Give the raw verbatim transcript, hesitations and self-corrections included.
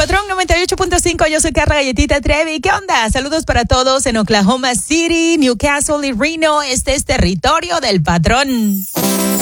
Patrón noventa y ocho punto cinco, yo soy Carla Galletita Trevi. ¿Qué onda? Saludos para todos en Oklahoma City, Newcastle y Reno. Este es territorio del Patrón.